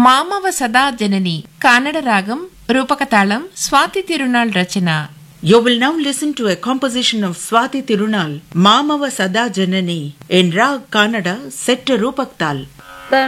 మామవ Sada Janani Kannada Ragam రూపకతాళం Swathi Thirunal Rachana. You will now listen to a composition of Swati Tirunal, Mamava Sada Janani, in Rag Kannada set to Rupak Tal.